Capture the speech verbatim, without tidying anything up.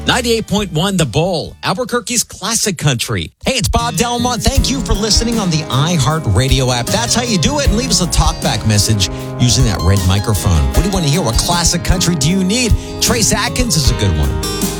ninety-eight point one The Bull, Albuquerque's classic country. Hey, it's Bob Delmont. Thank you for listening on the iHeartRadio app. That's how you do it. And leave us a talkback message using that red microphone. What do you want to hear? What classic country do you need? Trace Atkins is a good one.